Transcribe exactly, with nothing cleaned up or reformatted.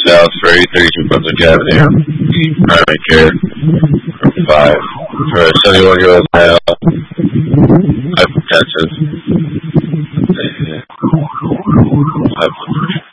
South three, thirty-two Brunswick Avenue, primary care, for five, for a seventy-one-year-old male, hypertensive, high blood pressure.